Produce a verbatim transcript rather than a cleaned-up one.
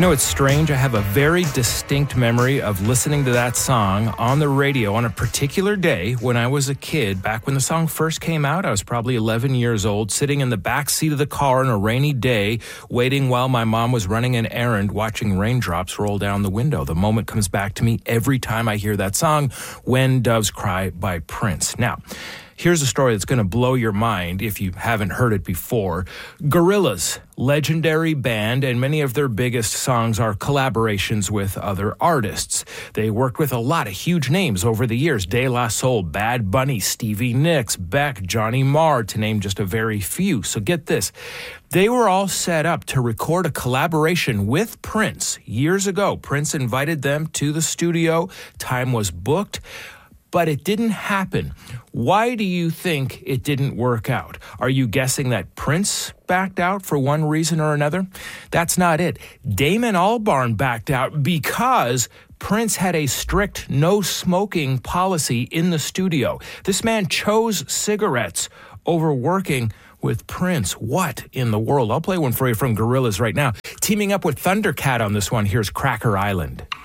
You know, it's strange. I have a very distinct memory of listening to that song on the radio on a particular day when I was a kid. Back when the song first came out, I was probably eleven years old, sitting in the back seat of the car on a rainy day, waiting while my mom was running an errand, watching raindrops roll down the window. The moment comes back to me every time I hear that song, When Doves Cry by Prince. Now, here's a story that's going to blow your mind if you haven't heard it before. Gorillaz, legendary band, and many of their biggest songs are collaborations with other artists. They worked with a lot of huge names over the years. De La Soul, Bad Bunny, Stevie Nicks, Beck, Johnny Marr, to name just a very few. So get this. They were all set up to record a collaboration with Prince. Years ago, Prince invited them to the studio. Time was booked. But it didn't happen. Why do you think it didn't work out? Are you guessing that Prince backed out for one reason or another? That's not it. Damon Albarn backed out because Prince had a strict no smoking policy in the studio. This man chose cigarettes over working with Prince. What in the world? I'll play one for you from Gorillaz right now. Teaming up with Thundercat on this one, here's Cracker Island.